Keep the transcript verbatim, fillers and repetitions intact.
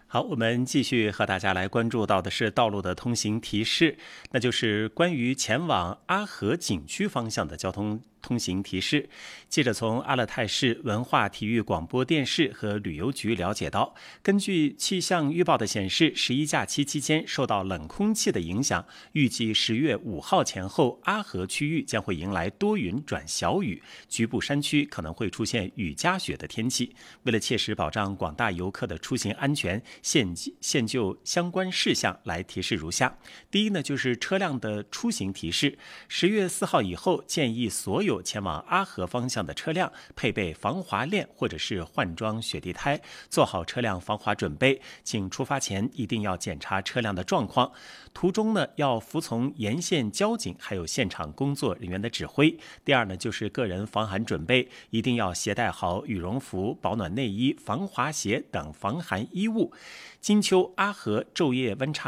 好，我们继续和大家来关注到的是道路的通行提示，那就是关于前往阿河景区方向的交通通行提示。记者从阿勒泰市文化体育广播电视和旅游局了解到，根据气象预报的显示，十一假期期间受到冷空气的影响，预计十月五号前后，阿河区域将会迎来多云转小雨，局部山区可能会出现雨夹雪的天气。为了切实保障广大游客的出行安全，现现就相关事项来提示如下。第一呢，就是车辆的出行提示。十月四号以后，建议所有前往阿河方向的车辆配备防滑链或者是换装雪地胎，做好车辆防滑准备。请出发前一定要检查车辆的状况，途中呢要服从沿线交警还有现场工作人员的指挥。第二呢，就是个人防寒准备，一定要携带好羽绒服、保暖内衣、防滑鞋等防寒衣物。金秋阿河昼夜温差